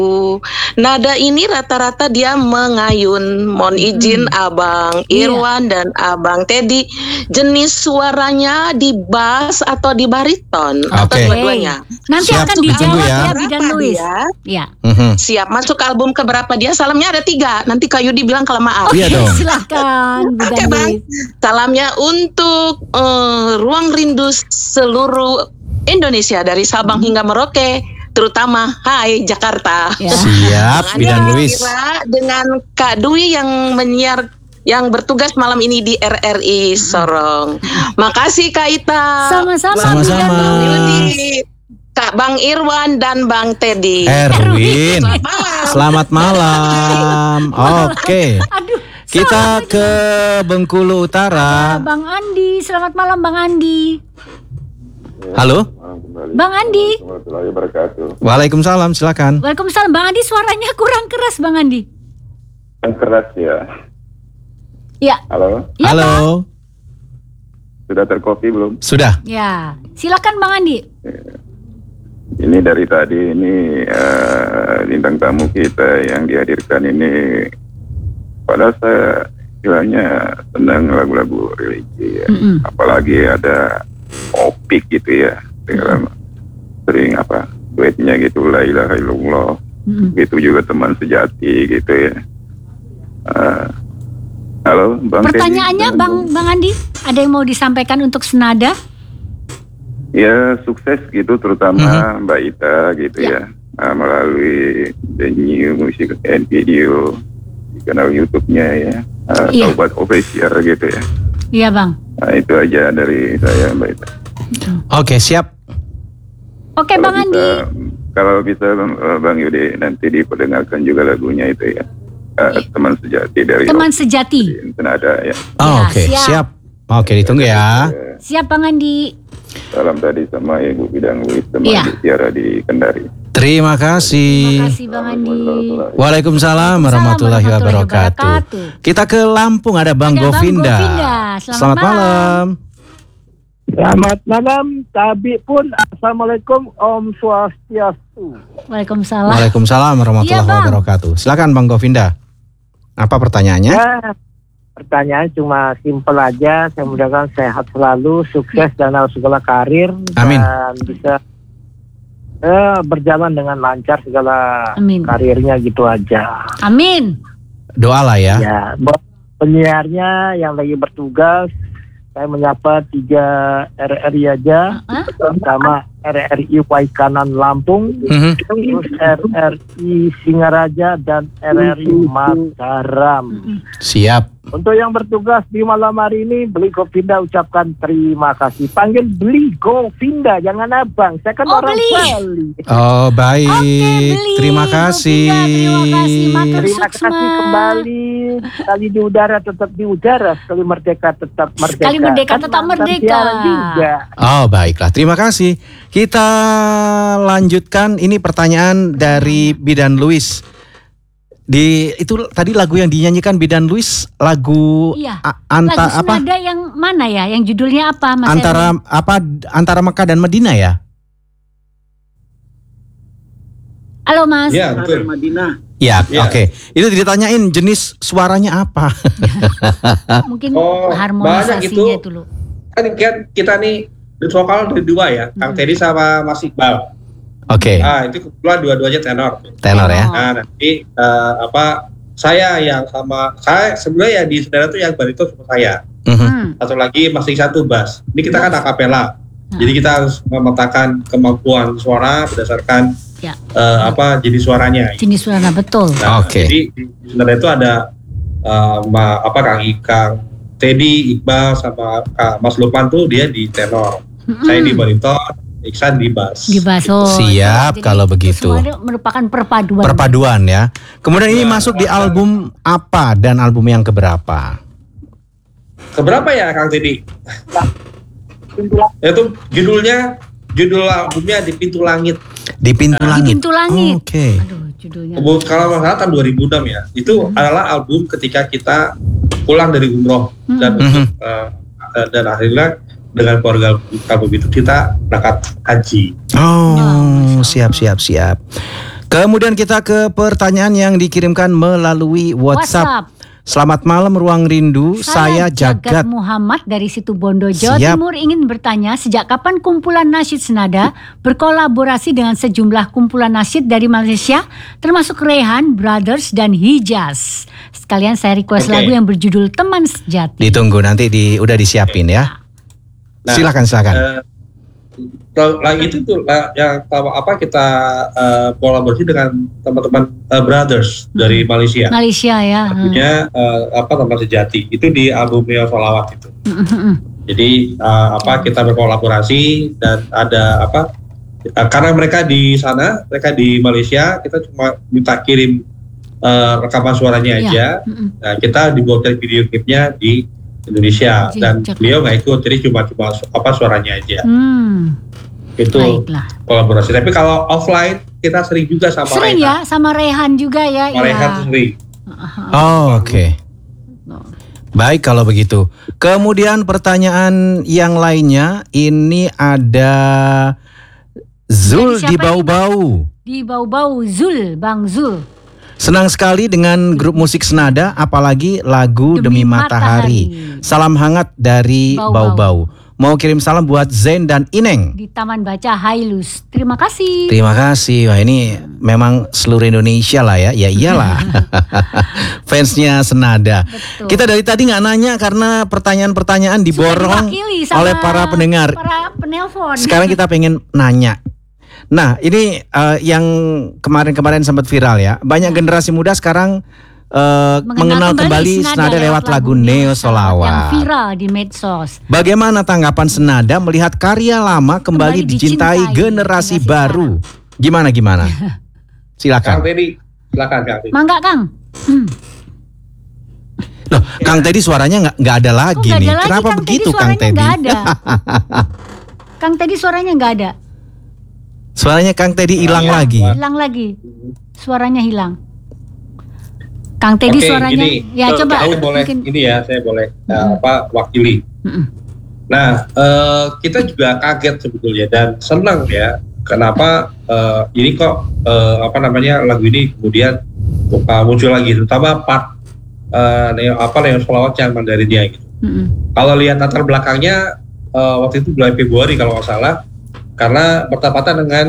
Nada ini rata-rata dia mengayun. Mohon izin Abang Irwan dan Abang Teddy, jenis suaranya di bass atau di bariton atau dua-duanya? Nanti Siap, akan ditunggu dijawab ya. ya Bidan Luis. Ya. Siap, masuk ke album keberapa dia? Salamnya ada 3. Nanti Kak Yudi bilang kelamaan. Iya dong. Silakan Bidan Oke, Bang. Luis. Salamnya untuk ruang rindu seluruh Indonesia dari Sabang hingga Merauke, terutama Hai Jakarta. Ya. Siap, Bidan Luis. Kira dengan Kak Dwi yang menyiar, yang bertugas malam ini di RRI Sorong. Makasih Kak Ita. Sama-sama. Sama-sama. Bang Yudi, Kak Bang Irwan dan Bang Teddy. Erwin. Selamat malam. Selamat malam. Oke. Aduh. Kita ke Bengkulu Utara. Bang Andi, selamat malam Bang Andi. Halo. Bang Andi. Waalaikumsalam, silakan. Waalaikumsalam Bang Andi, suaranya kurang keras Bang Andi. Yang keras ya. Ya. Halo, Ya, Bang. Halo. sudah terkopi belum? Sudah. Ya. Silakan Bang Andi. Ini dari tadi ini bintang tamu kita yang dihadirkan ini, padahal saya istilahnya senang lagu-lagu religi ya. Apalagi ada opik gitu ya, sering duetnya gitu, la ilaha illallah, gitu juga teman sejati gitu ya. Halo Bang Pertanyaannya Teddy, Bang Andi, ada yang mau disampaikan untuk senada? ya sukses gitu, terutama Mbak Ita gitu ya, melalui The New Music and Video di kanal YouTube-nya ya, Taubat Official gitu ya. Iya Bang. Nah itu aja dari saya Mbak Ita. Oke, siap. Oke Bang Andi. Kalau bisa Bang Yudi nanti diperdengarkan juga lagunya itu ya, Teman Sejati dari Teman Sejati. Senada ya. Ya, Oke, siap. siap. Oke, ditunggu ya. Siap Bang Andi. Salam tadi sama Ibu Bidang Luis, teman Iya. Tiara di Kendari. Terima kasih. Terima kasih Bang Andi. Waalaikumsalam warahmatullahi wabarakatuh. Kita ke Lampung, ada Bang Ada Bang Govinda. Govinda. Selamat malam. Selamat malam, Tabi pun. Assalamualaikum, Om Swastiastu. Waalaikumsalam. Waalaikumsalam warahmatullahi Iya, Bang. wabarakatuh. Silakan Bang Govinda. Apa pertanyaannya? Ya, pertanyaan cuma simpel aja. Saya mudah-mudahan sehat selalu, sukses dalam segala karir. Amin. Dan bisa berjalan dengan lancar segala Amin. karirnya gitu aja. Amin. Doalah ya. Ya, buat penyiarnya yang lagi bertugas, saya menyapa 3 RRI aja. Pertama RRI Waikanan Lampung, terus RRI Singaraja dan RRI Mataram. Siap. Untuk yang bertugas di malam hari ini, Beli Govinda ucapkan terima kasih. Panggil Beli Govinda, jangan abang. Saya kan orang Beli. Bali. Oh, baik. Beli. Terima kasih. Govinda, terima kasih. Matur Terima kasih suksma. kembali. Sekali di udara tetap di udara, sekali merdeka tetap merdeka. Sekali merdeka Kan tetap mantan merdeka. siaran juga. Oh, baiklah. Terima kasih. Kita lanjutkan, ini pertanyaan dari Bidan Luis. Itu tadi lagu yang dinyanyikan Bidan Luis, lagu Iya. apa? Lagu senada yang mana ya? Yang judulnya apa Mas Antara Erwin? antara Mekah dan Madinah ya? Halo Mas. Ya, betul. Ya, Iya. oke. Itu ditanyain jenis suaranya apa? Mungkin banyak harmonisasinya itu loh. Kan kita nih di vokal dari 2 ya, Kang Teddy sama Mas Iqbal. Oke, Ah, itu kebetulan dua-duanya tenor. tenor ya. Oh. Nah, nanti saya yang sama saya sebenarnya ya di saudara tuh yang bariton sama saya. Satu lagi masih satu bass. Ini kita kan akapela. Jadi kita harus memetakan kemampuan suara berdasarkan Ya. jenis suaranya. Jenis suara betul. Nah, Oke. Jadi di saudara itu ada Kang Teddy, Iqbal sama Kak Mas Lukman tuh dia di tenor. Saya di bariton, Iksan di bass. Di baso. Siap, Jadi kalau begitu. Semuanya merupakan perpaduan. Perpaduan ya. Kemudian ini masuk di album apa dan album yang keberapa? Keberapa ya Kang Teddy? Itu judul albumnya Di Pintu Langit. Di Pintu Di Langit. Pintu Langit. Oke. Aduh, judulnya. Kalau nggak salah tahun 2006 ya. Itu adalah album ketika kita pulang dari umroh dan dan akhirnya dengan keluarga album itu kita berangkat haji. Oh, siap. Kemudian kita ke pertanyaan yang dikirimkan melalui WhatsApp. Selamat malam Ruang Rindu, saya Jagat Muhammad dari Situbondo, Jawa Siap. Timur ingin bertanya sejak kapan kumpulan nasyid senada berkolaborasi dengan sejumlah kumpulan nasyid dari Malaysia termasuk Rehan, Brothers dan Hijaz. Sekalian saya request lagu yang berjudul Teman Sejati. Ditunggu nanti udah disiapin ya. Nah, silakan. Lagi itu tuh yang kita kolaborasi dengan teman-teman Brothers dari Malaysia. Malaysia ya. Lagunya Teman Sejati itu di album Neo Solawat itu. Jadi kita berkolaborasi dan ada karena mereka di sana, mereka di Malaysia, kita cuma minta kirim rekaman suaranya aja. Nah, kita dibuatkan video klipnya di Indonesia dan beliau nggak ikut, jadi cuma suaranya aja. Itu baiklah. Kolaborasi. Tapi kalau offline kita sering juga sama Rehan. Ya, sama Rehan juga ya. Sama Rehan sering. Oke. Baik kalau begitu. Kemudian pertanyaan yang lainnya ini ada Zul di Bau-Bau. Di Bau-Bau, Zul, Bang Zul. Senang sekali dengan grup musik senada, apalagi lagu Demi Matahari. Salam hangat dari Bau-Bau. Mau kirim salam buat Zain dan Ineng di Taman Baca Hailus. Terima kasih. Terima kasih. Wah, ini memang seluruh Indonesia lah ya. Ya iyalah. Fansnya senada. Betul. Kita dari tadi nggak nanya karena pertanyaan-pertanyaan diborong oleh para pendengar. Para penelpon. Sekarang kita pengen nanya. Nah, ini yang kemarin-kemarin sempat viral ya. Banyak generasi muda sekarang mengenal kembali senada lewat lagu Neo Solawat. Yang viral di medsos. Bagaimana tanggapan senada melihat karya lama kembali dicintai generasi baru? Gimana? Silakan. Kang Teddy, silakan Kang. Mangga Kang. Loh, Kang Teddy suaranya nggak ada lagi nih. Kenapa Kang begitu Teddy Kang Teddy? Nggak ada. Kang Teddy suaranya nggak ada. Suaranya Kang Teddy hilang lagi. Hilang lagi. Suaranya hilang. Kang Teddy suaranya. Gini, ya coba. Saya boleh saya boleh wakili. Nah, kita juga kaget sebetulnya dan senang ya. Kenapa ini kok lagu ini kemudian muncul lagi, terutama part Neo Solawat yang Mandarinnya gitu. Kalau lihat latar belakangnya waktu itu bulan Februari kalau nggak salah, karena bertepatan dengan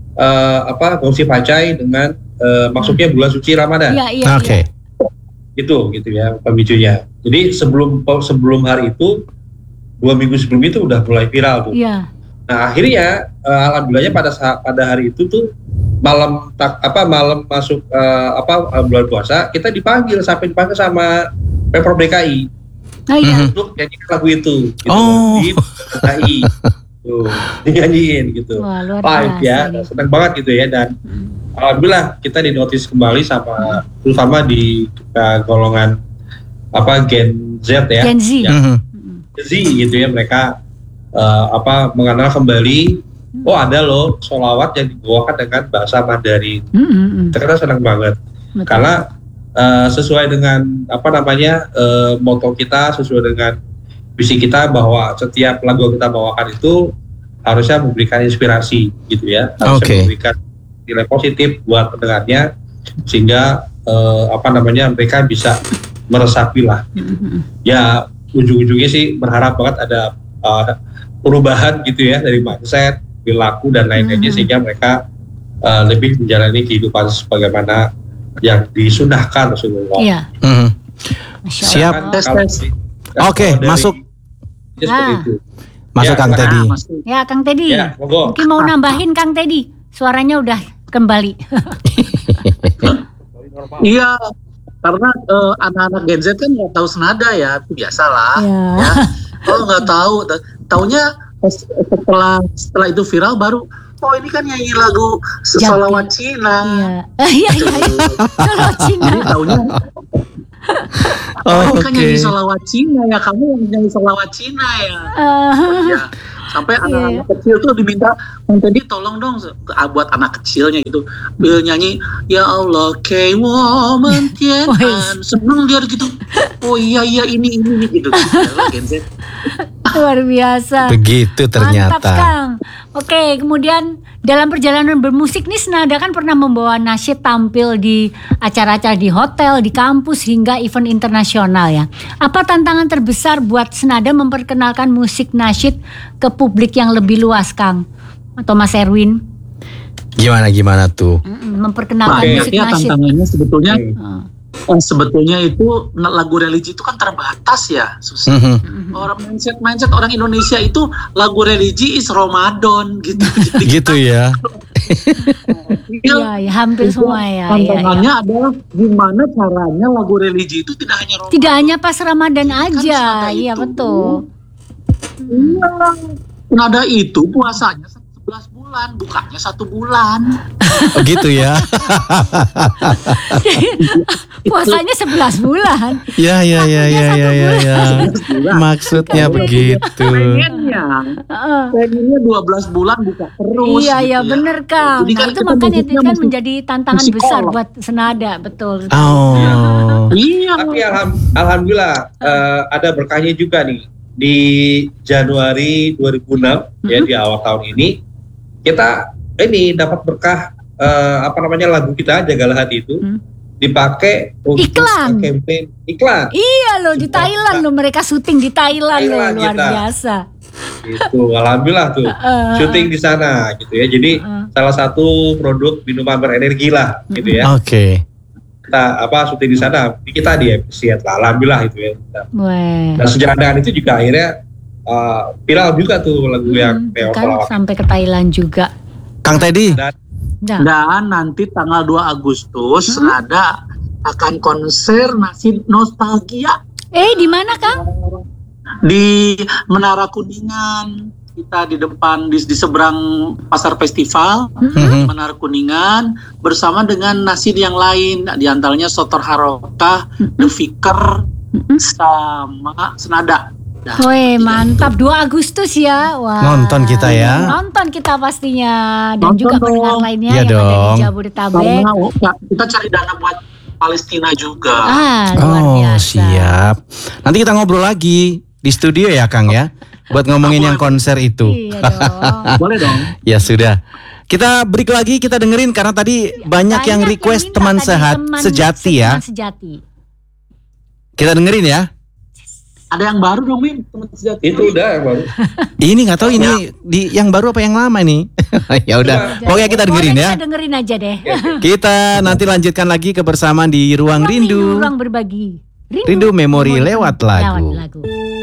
Gongsi Pacai dengan masuknya bulan suci Ramadan. Iya. Oke. Itu gitu ya pemicunya. Jadi sebelum hari itu 2 minggu sebelum itu udah mulai viral tuh. Iya. Nah akhirnya alhamdulillahnya pada hari itu tuh malam masuk bulan puasa kita dipanggil sama Pemprov DKI untuk nyanyikan lagu itu gitu, di DKI tuh dinyanyiin gitu. Wah, luar biasa ya, senang banget gitu ya. Dan alhamdulillah kita dinotis kembali sama terutama di golongan Gen Z ya. Gen Z. Gen Z gitu ya, mereka mengenal kembali ada loh solawat yang dibawakan dengan bahasa Mandarin. Ternyata senang banget. Betul. Karena sesuai dengan moto kita, sesuai dengan visi kita bahwa setiap lagu yang kita bawakan itu harusnya memberikan inspirasi gitu ya, harusnya memberikan nilai positif buat pendengarnya sehingga mereka bisa meresapi lah. Ya ujung-ujungnya sih berharap banget ada perubahan gitu ya dari mindset, perilaku dan lain-lainnya sehingga mereka lebih menjalani kehidupan sebagaimana yang disunahkan Rasulullah. Iya. Siap. Oke, masuk. Masuk Ya, Kang Teddy. Ya Kang Teddy. Ya, monggo. Mungkin mau nambahin Kang Teddy. Suaranya udah kembali. Iya, karena anak-anak Gen Z kan nggak tahu senada ya, itu biasalah. Ya. Kalau nggak tahu, taunya setelah itu viral baru, oh ini kan nyanyi lagu Solawat Cina. Iya. Solawat Cina. Jadi taunya, ini kan nyanyi Solawat Cina ya, kamu yang nyanyi Solawat Cina ya. Ya. Sampai anak-anak kecil tuh diminta, Teddy tolong dong buat anak kecilnya gitu, nyanyi Ya Allah K-Woman Tian, seneng dia gitu. Oh iya ini gitu. Gen Z. Luar biasa. Begitu ternyata. Mantap Kang. Oke, kemudian dalam perjalanan bermusik nih Senada kan pernah membawa nasyid tampil di acara-acara di hotel, di kampus hingga event internasional ya. Apa tantangan terbesar buat Senada memperkenalkan musik nasyid ke publik yang lebih luas, Kang? Atau Mas Erwin? Gimana tuh? Memperkenalkan musik nasyid. Tantangannya sebetulnya itu lagu religi itu kan terbatas ya, susah. Orang mindset orang Indonesia itu lagu religi is Ramadan gitu. Gitu ya. Iya, hampir semua ya. Tantangannya adalah gimana caranya lagu religi itu tidak hanya Ramadan. Tidak hanya pas Ramadan aja, iya betul. Iya, Senada itu puasanya 11 bulan, bukanya 1 bulan. Oh gitu ya. Puasanya 11 bulan. Ya. Maksudnya begitu. Pengennya 12 bulan buka terus. Iya bener Kang. Nah, itu makanya itu kan menjadi tantangan besar buat Senada, betul. Oh. Iya. Tapi alhamdulillah ada berkahnya juga nih. Di Januari 2006 ya, di awal tahun ini kita dapat berkah lagu kita Jagalah Hati itu dipakai untuk campaign iklan. Iya loh, di Thailand loh, mereka syuting di Thailand loh, luar biasa. Itu alhamdulillah tuh syuting di sana gitu ya. Jadi salah satu produk minuman berenergi lah gitu ya. Oke. Kita syuting di sana, kita di-appreciate lah, alhamdulillah itu ya. Dan sejalan dengan itu juga akhirnya viral juga tuh lagu yang kan sampai ke Thailand juga. Kang Teddy. Dan nanti tanggal 2 Agustus Senada akan konser nasyid nostalgia. Di mana Kang? Di Menara Kuningan. Kita di depan di seberang pasar festival Menara Kuningan bersama dengan nasyid yang lain, diantaranya Sotor Harokah, The Vicar, sama Senada. Woi mantap, 2 Agustus ya. Wah. Nonton kita ya. Nonton kita pastinya. Dan juga pendengar lainnya ya yang dong. ada di Jabodetabek. Kita cari dana buat Palestina juga. Luar biasa. Siap. Nanti kita ngobrol lagi di studio ya Kang ya. Buat ngomongin yang konser itu. Iya dong. Boleh dong. Ya sudah. Kita break lagi, kita dengerin karena tadi banyak yang request teman sejati ya. Kita dengerin ya. Ada yang baru dong Min, teman sejati. Itu udah yang baru. Ini nggak tahu ini di yang baru apa yang lama nih. Ya udah. Pokoknya kita dengerin ya. Kita dengerin aja deh. Kita nanti lanjutkan lagi kebersamaan di Ruang Rindu. Ruang berbagi. Rindu memori lewat lagu.